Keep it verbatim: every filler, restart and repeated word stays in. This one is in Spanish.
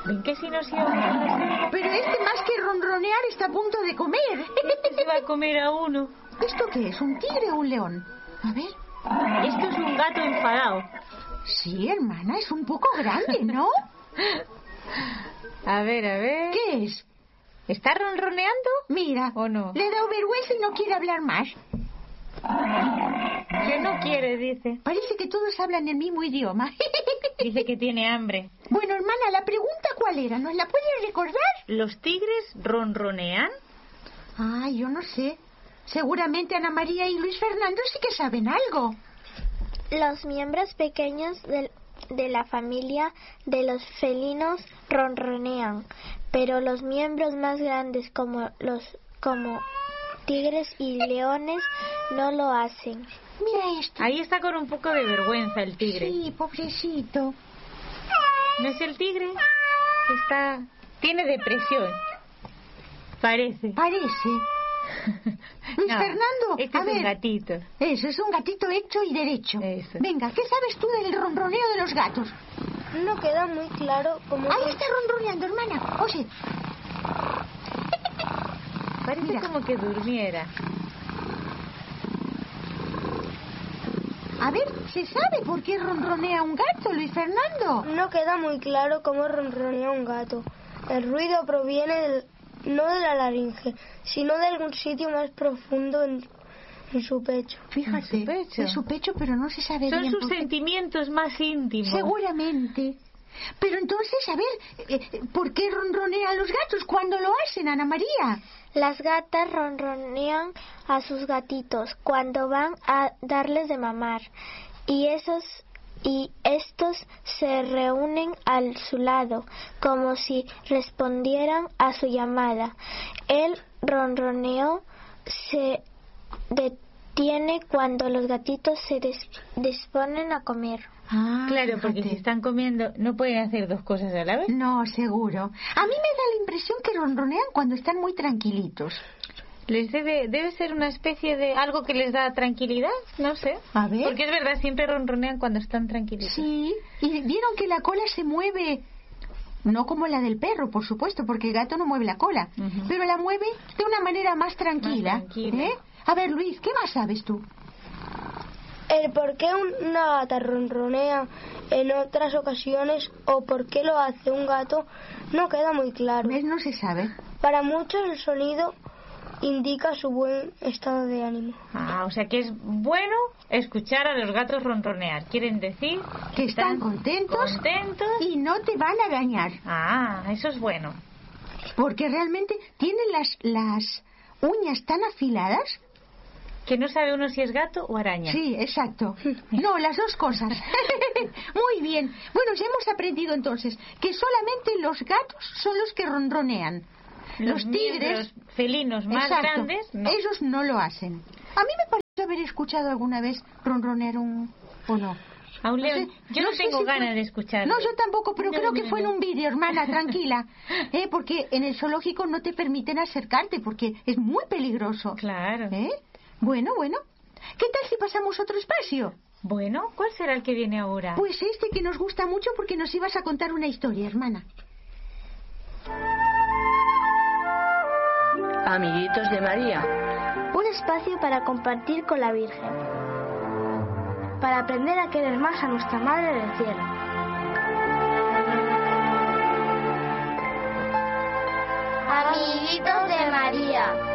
¿Ven que si nos íbamos a... Pero este más que ronronear está a punto de comer. Este se va a comer a uno. ¿Esto qué es? ¿Un tigre o un león? A ver. Esto es un gato enfadado. Sí, hermana, es un poco grande, ¿no? A ver, a ver... ¿Qué es? ¿Está ronroneando? Mira, ¿O no? Le da vergüenza y no quiere hablar más. Que no quiere, dice. Parece que todos hablan el mismo idioma. Dice que tiene hambre. Bueno, hermana, la pregunta ¿cuál era? ¿Nos la puedes recordar? ¿Los tigres ronronean? Ah, yo no sé. Seguramente Ana María y Luis Fernando sí que saben algo. Los miembros pequeños del de la familia de los felinos ronronean, pero los miembros más grandes como los como tigres y leones no lo hacen. Mira esto. Ahí está con un poco de vergüenza el tigre. Sí, pobrecito. ¿No es el tigre? Está... tiene depresión. Parece. Parece. Luis No, Fernando, este a es ver. un gatito. Eso, es un gatito hecho y derecho. Eso. Venga, ¿qué sabes tú del ronroneo de los gatos? No queda muy claro cómo... Ahí está ronroneando, hermana. Oye. Parece Mira. como que durmiera. A ver, ¿se sabe por qué ronronea un gato, Luis Fernando? No queda muy claro cómo ronronea un gato. El ruido proviene del, no de la laringe, sino de algún sitio más profundo en, en su pecho. Fíjate, En su pecho. en su pecho, pero no se sabe Son bien sus por qué. sentimientos más íntimos. Seguramente. Pero entonces, a ver, eh, ¿por qué ronronean los gatos cuando lo hacen, Ana María? Las gatas ronronean a sus gatitos cuando van a darles de mamar y esos y estos se reúnen a su lado como si respondieran a su llamada. El ronroneo se detiene cuando los gatitos se des- disponen a comer. Ah, Claro, porque fíjate. si están comiendo no pueden hacer dos cosas a la vez. No, seguro. A mí me da la impresión que ronronean cuando están muy tranquilitos. Les debe, debe ser una especie de algo que les da tranquilidad, no sé. A ver. Porque es verdad, siempre ronronean cuando están tranquilitos. Sí, y vieron que la cola se mueve, no como la del perro, por supuesto, porque el gato no mueve la cola, Ujú. pero la mueve de una manera más tranquila. Más tranquila. ¿eh? A ver, Luis, ¿qué más sabes tú? El por qué una gata ronronea en otras ocasiones o por qué lo hace un gato no queda muy claro. ¿Ves? No se sabe. Para muchos el sonido indica su buen estado de ánimo. Ah, o sea que es bueno escuchar a los gatos ronronear. Quieren decir Que están contentos contentos. y no te van a dañar, Ah, eso es bueno. porque realmente tienen las, las uñas tan afiladas. Que no sabe uno si es gato o araña. Sí, exacto. No, las dos cosas. Muy bien. Bueno, ya hemos aprendido entonces que solamente los gatos son los que ronronean. Los, tigres, miembros felinos más exacto, grandes, no. esos no lo hacen. A mí me parece haber escuchado alguna vez ronronear un... ¿o no? A un No león. sé, Yo no, no sé tengo si ganas fue- de escucharlo. No, yo tampoco, pero No, creo no, que fue en no. un vídeo, hermana, tranquila. ¿Eh? Porque en el zoológico no te permiten acercarte porque es muy peligroso. Claro. ¿Eh? Bueno, bueno. ¿Qué tal si pasamos a otro espacio? Bueno, ¿cuál será el que viene ahora? Pues este que nos gusta mucho porque nos ibas a contar una historia, hermana. Amiguitos de María. Un espacio para compartir con la Virgen, para aprender a querer más a nuestra Madre del Cielo. Amiguitos de María.